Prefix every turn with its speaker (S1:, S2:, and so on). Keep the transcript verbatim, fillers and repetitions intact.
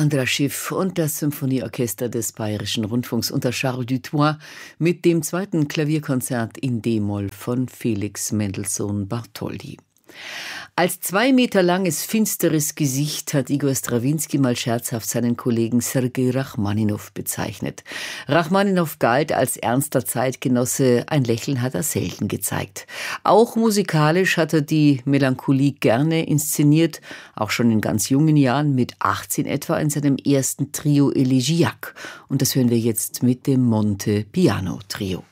S1: Andras Schiff und das Symphonieorchester des Bayerischen Rundfunks unter Charles Dutoit mit dem zweiten Klavierkonzert in D-Moll von Felix Mendelssohn Bartholdy. Als zwei Meter langes, finsteres Gesicht hat Igor Strawinski mal scherzhaft seinen Kollegen Sergei Rachmaninow bezeichnet. Rachmaninow galt als ernster Zeitgenosse, ein Lächeln hat er selten gezeigt. Auch musikalisch hat er die Melancholie gerne inszeniert, auch schon in ganz jungen Jahren, mit achtzehn etwa in seinem ersten Trio Elegiac. Und das hören wir jetzt mit dem Monte Piano Trio.